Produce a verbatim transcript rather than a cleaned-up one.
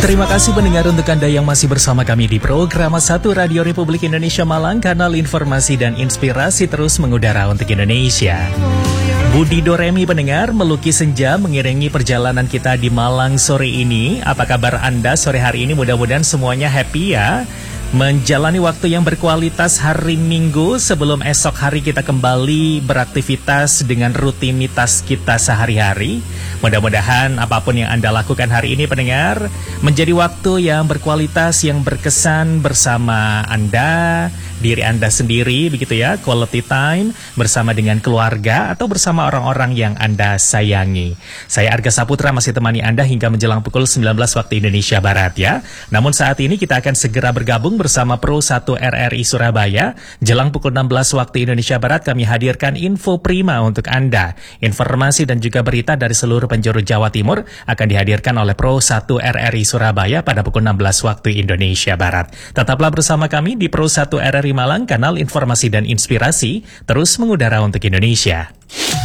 Terima kasih pendengar untuk Anda yang masih bersama kami di program satu Radio Republik Indonesia Malang, kanal informasi dan inspirasi terus mengudara untuk Indonesia. Budi Doremi pendengar, melukis senja mengiringi perjalanan kita di Malang sore ini. Apa kabar Anda sore hari ini? Mudah-mudahan semuanya happy ya. Menjalani waktu yang berkualitas hari Minggu sebelum esok hari kita kembali beraktivitas dengan rutinitas kita sehari-hari. Mudah-mudahan apapun yang Anda lakukan hari ini pendengar menjadi waktu yang berkualitas, yang berkesan bersama Anda, diri Anda sendiri begitu ya, quality time bersama dengan keluarga atau bersama orang-orang yang Anda sayangi. Saya Arga Saputra masih temani Anda hingga menjelang pukul sembilan belas waktu Indonesia Barat ya. Namun saat ini kita akan segera bergabung bersama Pro satu R R I Surabaya. Jelang pukul enam belas waktu Indonesia Barat kami hadirkan info prima untuk Anda. Informasi dan juga berita dari seluruh penjuru Jawa Timur akan dihadirkan oleh Pro satu R R I Surabaya pada pukul enam belas waktu Indonesia Barat. Tetaplah bersama kami di Pro satu R R I Malang, kanal informasi dan inspirasi terus mengudara untuk Indonesia.